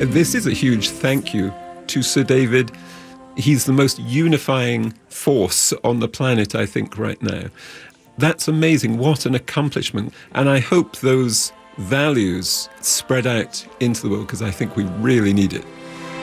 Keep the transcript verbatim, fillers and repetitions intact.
This is a huge thank you to Sir David. He's the most unifying force on the planet, I think, right now. That's amazing. What an accomplishment. And I hope those values spread out into the world, because I think we really need it.